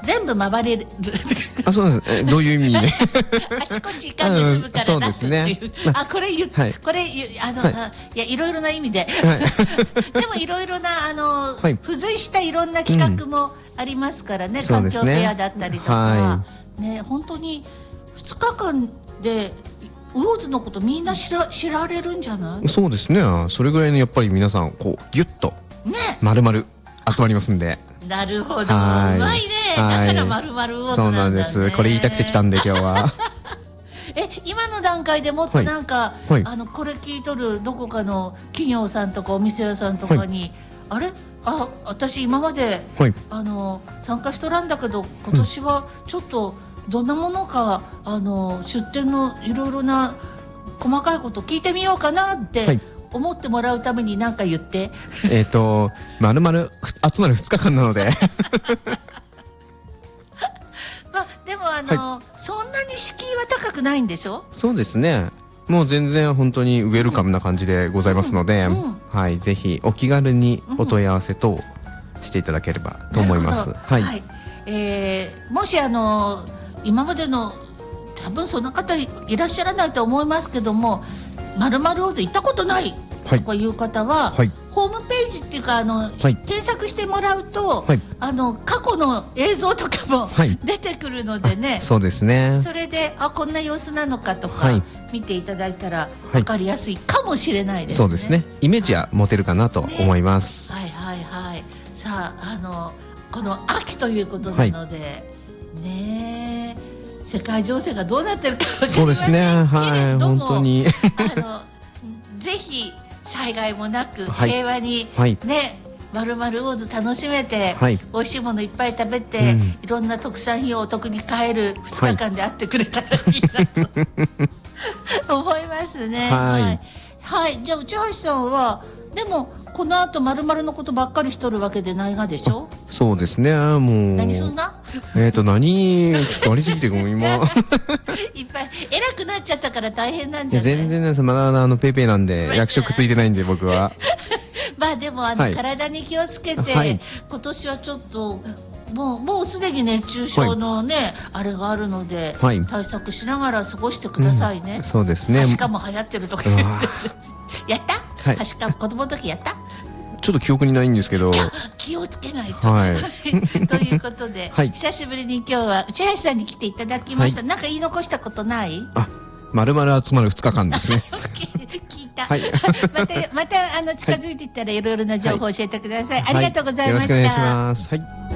全部回れるあ、そうなんです。どういう意味であちこち行かんで済むからそう楽ってですねいう。あ、これ言っはいこれ言ういやいろいろな意味ででもいろいろなはい付随したいろんな企画もありますからね、環境フそうですねェアだったりとかはね、本当に2日間で魚津のことみんな知られるんじゃない？ そうですね。それぐらいのやっぱり皆さんこうギュッとね、 丸々集まりますんで。 なるほど、うはいまいね。 はいだから丸々魚津そうなだね。 なんんです。これ言いたくて来たんで今日は。 今の段階でもっとなんか、 はいはいこれ聞いとるどこかの企業さんとかお店屋さんとかに、あれ私今まで、 はい参加しとらんだけど今年はちょっとどんなものか、出店のいろいろな細かいこと聞いてみようかなって、 はい思ってもらうために何か言って。 丸々集まる2日間なので。 まあでもそんなに敷居は高くないんでしょ？ そうですね。もう全然本当にウェルカムな感じでございますので、はい、ぜひお気軽にお問い合わせ等していただければと思います。はい。 もし今までの多分そんな方いらっしゃらないと思いますけども、〇〇魚津行ったことないとかいう方は、 はいホームページっていうかい検索してもらうと、 はい過去の映像とかも、 はい出てくるのでね。 そうですね。 それでこんな様子なのかとか、 はい見ていただいたらはい分かりやすいかもしれないですね。 そうですね。イメージは持てるかなと思います。 はいはいはい。さあこの秋ということなので、ねえ、世界情勢がどうなってるか分かりませんけれども、 そうですね。はい、本当に。 ぜひ災害もなくはい平和にはいね、まるまる魚津楽しめて、 はい美味しいものいっぱい食べて、 うんいろんな特産品をお得に買える2日間であってくれたらいいなと、思いますね。 はいはい、じゃあ内橋さんはでもこの後まるまるのことばっかりしとるわけでないがでしょ？ そうですね。もう。 何すんが？ ちょっとありすぎてもう今。 いっぱい偉くなっちゃったから大変なんじゃない？ 全然です。まだペイペイなんで役職ついてないんで僕は。 まあでもはい体に気をつけて、 はい今年はちょっともうすでに熱中症のね、あれがあるので、 はい対策しながら過ごしてくださいね。 そうですね。 はしかも流行ってるとか言ってうわやった？ はいはしかも子供の時やった？ ちょっと記憶にないんですけど。 気をつけないと。 はいということで、 はい久しぶりに今日は内橋さんに来ていただきました。なんか言い残したことない？ 丸々集まる2日間ですね。 聞いた。 はいまた近づいていったらいろいろな情報を教えてください。ありがとうございました。 よろしくお願いします。はい。